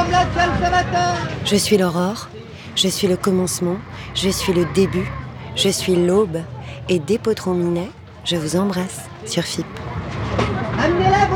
Je suis l'aurore, je suis le commencement, je suis le début, je suis l'aube. Et dès Potron Minet, je vous embrasse sur FIP. Amenez-la,